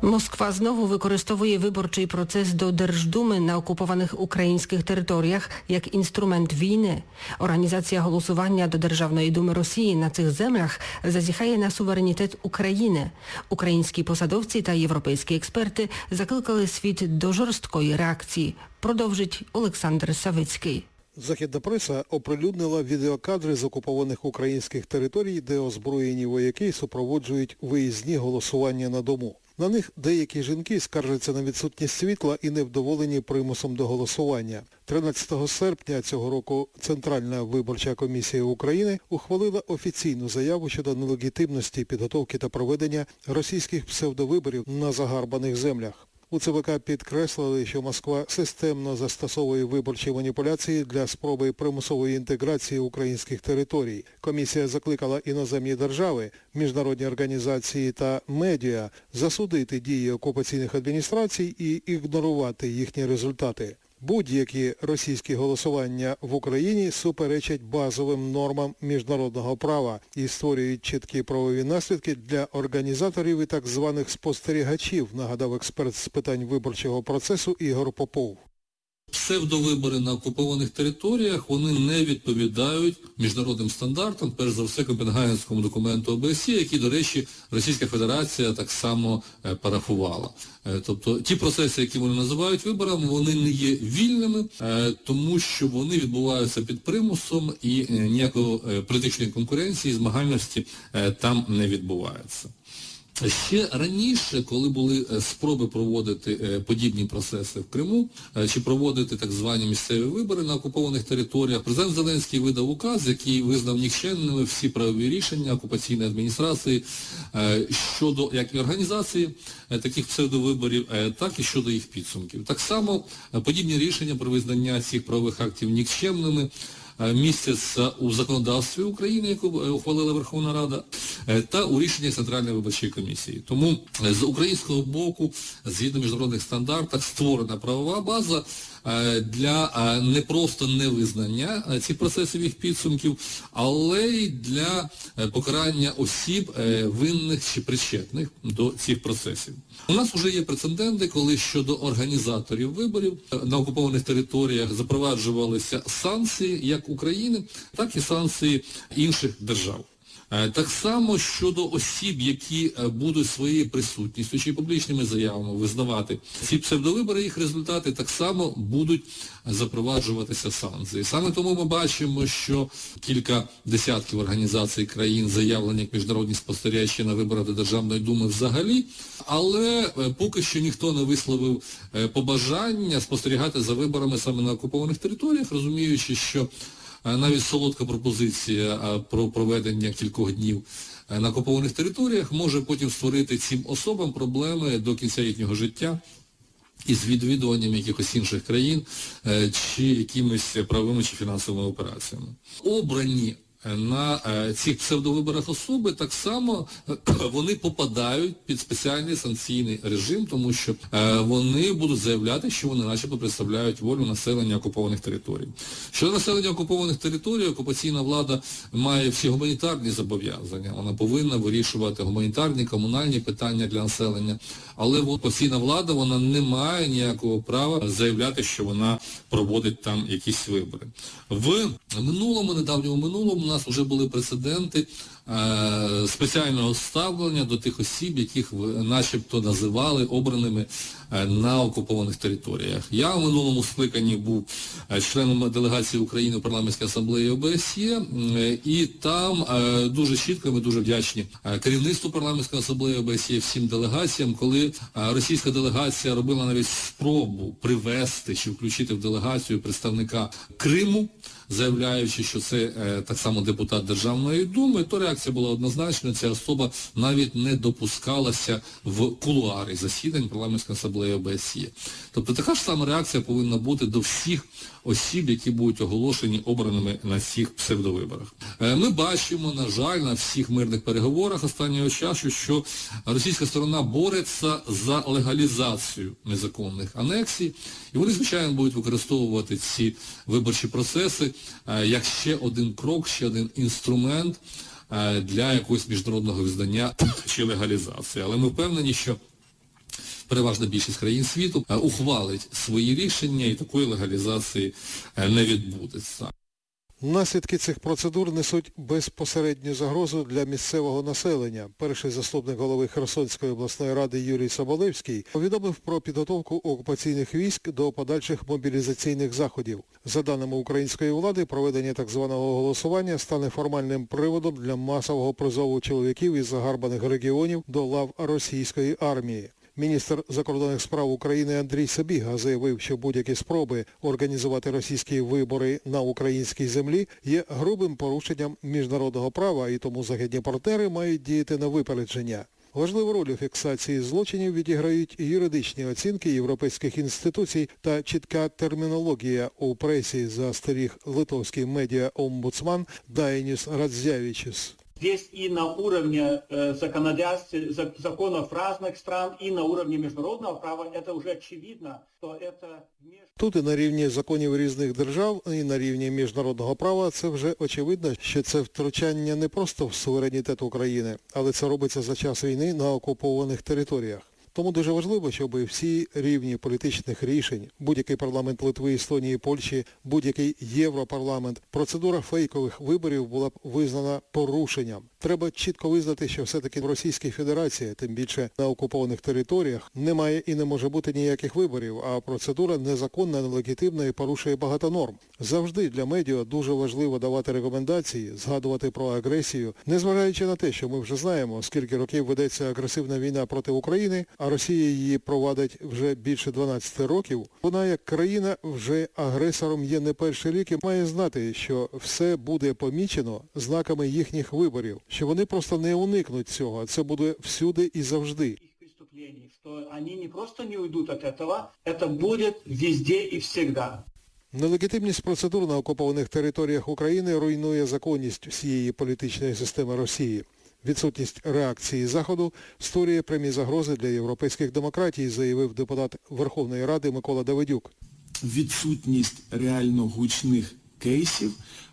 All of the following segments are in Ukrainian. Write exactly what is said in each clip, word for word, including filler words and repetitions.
Москва знову використовує виборчий процес до Держдуми на окупованих українських територіях як інструмент війни. Організація голосування до Державної думи Росії на цих землях зазіхає на суверенітет України. Українські посадовці та європейські експерти закликали світ до жорсткої реакції. Продовжить Олександр Савицький. Західна преса оприлюднила відеокадри з окупованих українських територій, де озброєні вояки супроводжують виїзні голосування на дому. На них деякі жінки скаржаться на відсутність світла і невдоволені примусом до голосування. тринадцятого серпня цього року Центральна виборча комісія України ухвалила офіційну заяву щодо нелегітимності підготовки та проведення російських псевдовиборів на загарбаних землях. У ЦВК підкреслили, що Москва системно застосовує виборчі маніпуляції для спроби примусової інтеграції українських територій. Комісія закликала іноземні держави, міжнародні організації та медіа засудити дії окупаційних адміністрацій і ігнорувати їхні результати. Будь-які російські голосування в Україні суперечать базовим нормам міжнародного права і створюють чіткі правові наслідки для організаторів і так званих спостерігачів, нагадав експерт з питань виборчого процесу Ігор Попов. Псевдовибори на окупованих територіях, вони не відповідають міжнародним стандартам, перш за все Копенгагенському документу О Б С Є, який, до речі, Російська Федерація так само е, парафувала. Е, тобто ті процеси, які вони називають виборами, вони не є вільними, е, тому що вони відбуваються під примусом і е, ніякої е, політичної конкуренції, змагальності е, там не відбувається. Ще раніше, коли були спроби проводити подібні процеси в Криму, чи проводити так звані місцеві вибори на окупованих територіях, президент Зеленський видав указ, який визнав нікчемними всі правові рішення окупаційної адміністрації щодо як і організації таких псевдовиборів, так і щодо їх підсумків. Так само подібні рішення про визнання цих правових актів нікчемними містяться у законодавстві України, яку ухвалила Верховна Рада, та у рішеннях Центральної виборчої комісії. Тому з українського боку, згідно міжнародних стандартів, створена правова база для не просто невизнання цих процесів їх підсумків, але й для покарання осіб, винних чи причетних до цих процесів. У нас вже є прецеденти, коли щодо організаторів виборів на окупованих територіях запроваджувалися санкції як України, так і санкції інших держав. Так само щодо осіб, які будуть своєю присутністю чи публічними заявами визнавати ці псевдовибори, їх результати, так само будуть запроваджуватися санкції. Саме тому ми бачимо, що кілька десятків організацій країн заявлені як міжнародні спостерігачі на виборах до Державної думи взагалі, але поки що ніхто не висловив побажання спостерігати за виборами саме на окупованих територіях, розуміючи, що навіть солодка пропозиція про проведення кількох днів на окупованих територіях може потім створити цим особам проблеми до кінця їхнього життя із відвідуванням якихось інших країн чи якимись правовими чи фінансовими операціями. Обрані на цих псевдовиборах особи так само вони попадають під спеціальний санкційний режим, тому що вони будуть заявляти, що вони начебто представляють волю населення окупованих територій. Щодо населення окупованих територій, окупаційна влада має всі гуманітарні зобов'язання, вона повинна вирішувати гуманітарні, комунальні питання для населення, але окупаційна влада, вона не має ніякого права заявляти, що вона проводить там якісь вибори. В минулому, недавньому минулому, у нас вже були прецеденти е, спеціального ставлення до тих осіб, яких начебто називали обраними е, на окупованих територіях. Я в минулому скликанні був членом делегації України в парламентській асамблеї О Б С Є, е, і там е, дуже чітко ми дуже вдячні керівництву парламентської асамблеї О Б С Є, всім делегаціям, коли е, російська делегація робила навіть спробу привести чи включити в делегацію представника Криму, заявляючи, що це е, так само депутат Державної думи, то реакція була однозначна, ця особа навіть не допускалася в кулуари засідань парламентської асамблеї О Б С Є. Тобто така ж сама реакція повинна бути до всіх осіб, які будуть оголошені обраними на цих псевдовиборах. Е, ми бачимо, на жаль, на всіх мирних переговорах останнього часу, що російська сторона бореться за легалізацію незаконних анексій, і вони, звичайно, будуть використовувати ці виборчі процеси як ще один крок, ще один інструмент для якогось міжнародного визнання чи легалізації. Але ми впевнені, що переважна більшість країн світу ухвалить свої рішення і такої легалізації не відбудеться. Наслідки цих процедур несуть безпосередню загрозу для місцевого населення. Перший заступник голови Херсонської обласної ради Юрій Соболевський повідомив про підготовку окупаційних військ до подальших мобілізаційних заходів. За даними української влади, проведення так званого голосування стане формальним приводом для масового призову чоловіків із загарбаних регіонів до лав російської армії. Міністр закордонних справ України Андрій Сабіга заявив, що будь-які спроби організувати російські вибори на українській землі є грубим порушенням міжнародного права, і тому західні партнери мають діяти на випередження. Важливу роль у фіксації злочинів відіграють і юридичні оцінки європейських інституцій та чітка термінологія у пресі, застеріг литовський медіа-омбудсман Дайніс Радзявічус. Здесь и на уровне э, законодательства, законов разных стран, и на уровне международного права это уже очевидно, что это... Тут і на рівні законів різних держав, і на рівні міжнародного права це вже очевидно, що це втручання не просто в суверенітет України, але це робиться за час війни на окупованих територіях. Тому дуже важливо, щоб всі рівні політичних рішень, будь-який парламент Литви, Естонії, Польщі, будь-який європарламент, процедура фейкових виборів була б визнана порушенням. Треба чітко визнати, що все-таки в Російській Федерації, тим більше на окупованих територіях, немає і не може бути ніяких виборів, а процедура незаконна, нелегітимна і порушує багато норм. Завжди для медіа дуже важливо давати рекомендації, згадувати про агресію, незважаючи на те, що ми вже знаємо, скільки років ведеться агресивна війна проти України, а Росія її провадить вже більше дванадцяти років, вона як країна вже агресором є не перший рік і має знати, що все буде помічено знаками їхніх виборів, що вони просто не уникнуть цього, це буде всюди і завжди. Що вони не просто не уйдуть від цього, це буде везде і завжди. Нелегітимність процедур на окупованих територіях України руйнує законність всієї політичної системи Росії. Відсутність реакції Заходу створює прямі загрози для європейських демократій, заявив депутат Верховної Ради Микола Давидюк. Відсутність реально гучних кейсів,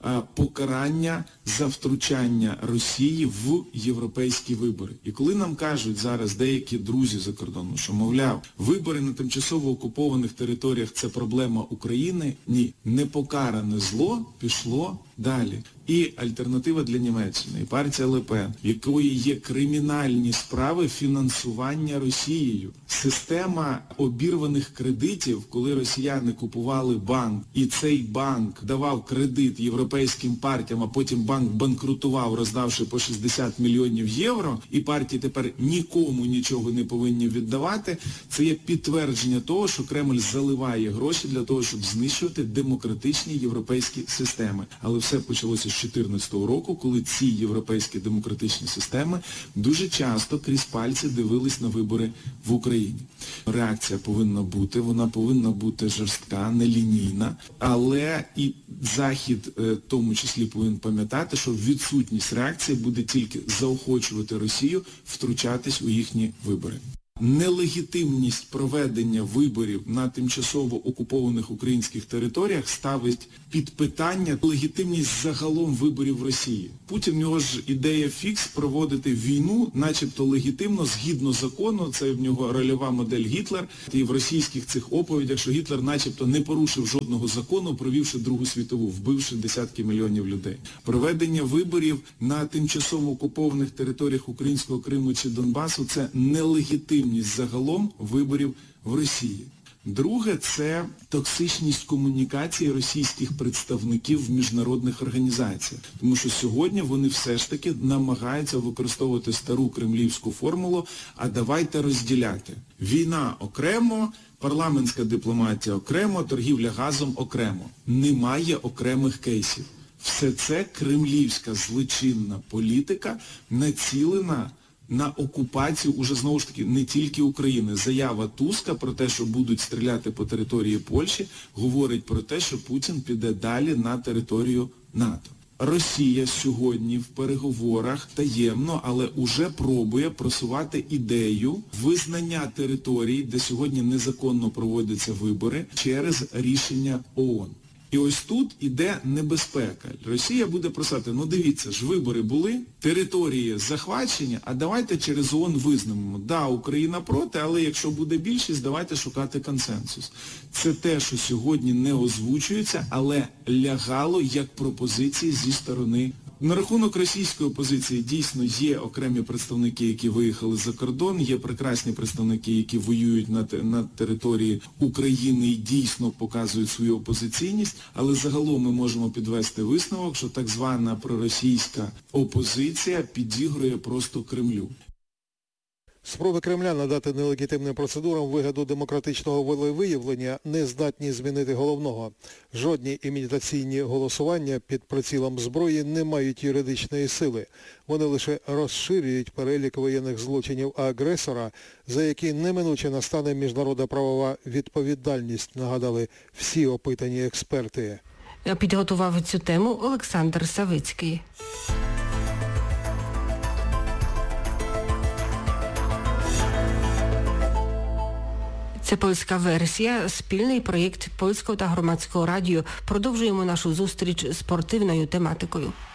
покарання за втручання Росії в європейські вибори. І коли нам кажуть зараз деякі друзі за кордоном, що, мовляв, вибори на тимчасово окупованих територіях – це проблема України, ні, непокаране зло пішло далі. І альтернатива для Німеччини, і партія Ле Пен, в якої є кримінальні справи фінансування Росією. Система обірваних кредитів, коли росіяни купували банк, і цей банк давав кредит європейським партіям, а потім банк банкрутував, роздавши по шістдесят мільйонів євро, і партії тепер нікому нічого не повинні віддавати, це є підтвердження того, що Кремль заливає гроші для того, щоб знищувати демократичні європейські системи. Але все почалося з дві тисячі чотирнадцятого року, коли ці європейські демократичні системи дуже часто крізь пальці дивились на вибори в Україні. Реакція повинна бути, вона повинна бути жорстка, нелінійна, але і Захід в тому числі повинен пам'ятати, що відсутність реакції буде тільки заохочувати Росію втручатись у їхні вибори. Нелегітимність проведення виборів на тимчасово окупованих українських територіях ставить під питання легітимність загалом виборів в Росії. Путін, в нього ж ідея фікс проводити війну, начебто легітимно, згідно закону, це в нього рольова модель Гітлер, і в російських цих оповідях, що Гітлер начебто не порушив жодного закону, провівши Другу світову, вбивши десятки мільйонів людей. Проведення виборів на тимчасово окупованих територіях Українського Криму чи Донбасу – це нелегітимність загалом виборів в Росії. Друге – це токсичність комунікації російських представників в міжнародних організаціях. Тому що сьогодні вони все ж таки намагаються використовувати стару кремлівську формулу «а давайте розділяти». Війна окремо, парламентська дипломатія окремо, торгівля газом окремо. Немає окремих кейсів. Все це кремлівська злочинна політика, націлена на окупацію, уже знову ж таки, не тільки України. Заява Туска про те, що будуть стріляти по території Польщі, говорить про те, що Путін піде далі на територію НАТО. Росія сьогодні в переговорах таємно, але уже пробує просувати ідею визнання територій, де сьогодні незаконно проводяться вибори, через рішення ООН. І ось тут іде небезпека. Росія буде просити, ну дивіться, ж вибори були, території захвачені, а давайте через ООН визнаємо. Да, Україна проти, але якщо буде більшість, давайте шукати консенсус. Це те, що сьогодні не озвучується, але лягало як пропозиції зі сторони. На рахунок російської опозиції дійсно є окремі представники, які виїхали за кордон, є прекрасні представники, які воюють на, на території України і дійсно показують свою опозиційність, але загалом ми можемо підвести висновок, що так звана проросійська опозиція підігрує просто Кремлю. Спроби Кремля надати нелегітимним процедурам вигоду демократичного волевиявлення не здатні змінити головного. Жодні імітаційні голосування під прицілом зброї не мають юридичної сили. Вони лише розширюють перелік воєнних злочинів агресора, за які неминуче настане міжнародна правова відповідальність, нагадали всі опитані експерти. Підготував цю тему Олександр Савицький. Це польська версія, спільний проєкт Польського та Громадського радіо. Продовжуємо нашу зустріч спортивною тематикою.